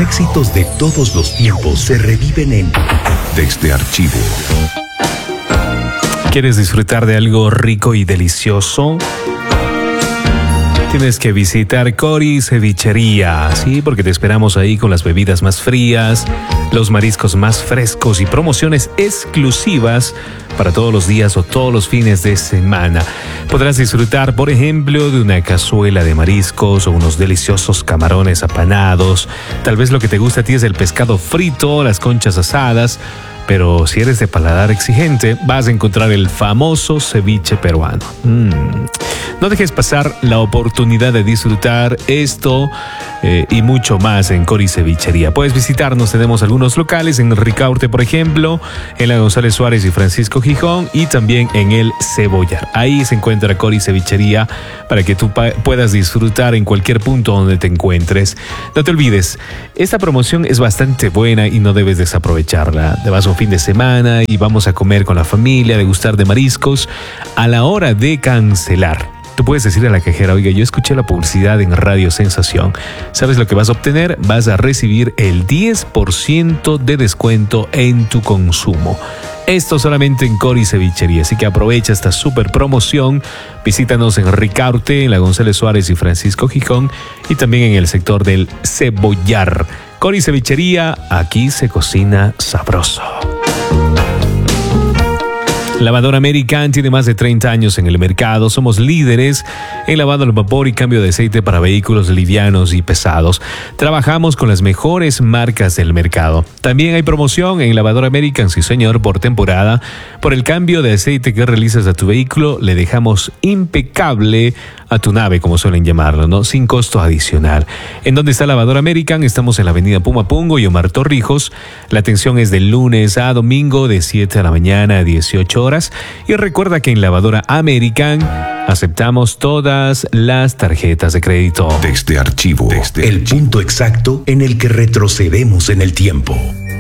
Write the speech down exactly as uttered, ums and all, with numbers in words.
éxitos de todos los tiempos se reviven en Desde Archivo. ¿Quieres disfrutar de algo rico y delicioso? Tienes que visitar Cori Cevichería, ¿sí? Porque te esperamos ahí con las bebidas más frías, los mariscos más frescos y promociones exclusivas para todos los días o todos los fines de semana. Podrás disfrutar, por ejemplo, de una cazuela de mariscos o unos deliciosos camarones apanados. Tal vez lo que te gusta a ti es el pescado frito, las conchas asadas. Pero si eres de paladar exigente, vas a encontrar el famoso ceviche peruano. Mm. No dejes pasar la oportunidad de disfrutar esto eh, y mucho más en Cori Cevichería. Puedes visitarnos, tenemos algunos locales en Ricaurte, por ejemplo, en la González Suárez y Francisco Gijón, y también en el Cebollar. Ahí se encuentra Cori Cevichería para que tú puedas disfrutar en cualquier punto donde te encuentres. No te olvides, esta promoción es bastante buena y no debes desaprovecharla. Te vas un fin de semana y vamos a comer con la familia, degustar de mariscos. A la hora de cancelar, tú puedes decir a la cajera: oiga, yo escuché la publicidad en Radio Sensación. ¿Sabes lo que vas a obtener? Vas a recibir el diez por ciento de descuento en tu consumo. Esto solamente en Cori Cevichería, así que aprovecha esta super promoción. Visítanos en Ricaurte, en la González Suárez y Francisco Gijón, y también en el sector del Cebollar. Cori Cevichería, aquí se cocina sabroso. Lavadora American tiene más de treinta años en el mercado. Somos líderes en lavado al vapor y cambio de aceite para vehículos livianos y pesados. Trabajamos con las mejores marcas del mercado. También hay promoción en Lavadora American, sí señor, por temporada. Por el cambio de aceite que realizas a tu vehículo, le dejamos impecable a tu nave, como suelen llamarlo, ¿no? Sin costo adicional. ¿En dónde está Lavadora American? Estamos en la avenida Pumapungo y Omar Torrijos. La atención es de lunes a domingo de siete de la mañana a dieciocho horas. Y recuerda que en Lavadora American aceptamos todas las tarjetas de crédito. Desde Archivo, Desde el Archivo. Punto exacto en el que retrocedemos en el tiempo.